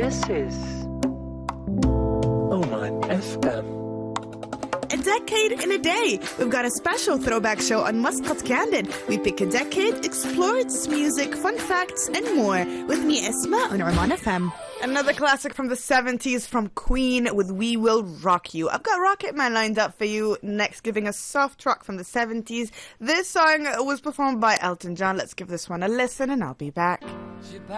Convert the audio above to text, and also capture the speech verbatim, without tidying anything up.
This is Oman F M. A decade in a day. We've got a special throwback show on Muscat Candid. We pick a decade, explore its music, fun facts, and more. With me, Isma, on Oman F M. Another classic from the seventies from Queen with We Will Rock You. I've got Rocket Man lined up for you next, giving a soft rock from the seventies. This song was performed by Elton John. Let's give this one a listen and I'll be back.